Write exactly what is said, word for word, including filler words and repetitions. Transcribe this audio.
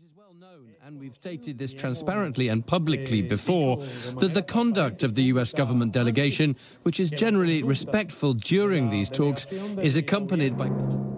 is well known, and we've stated this transparently and publicly before, that the conduct of the U S government delegation, which is generally respectful during these talks, is accompanied by...